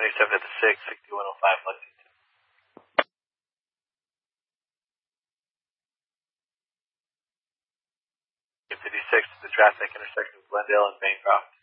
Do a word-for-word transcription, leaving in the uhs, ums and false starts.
twenty-seven at the six, sixty-one oh five Lexington. fifty-six to the traffic intersection of Glendale and Bancroft.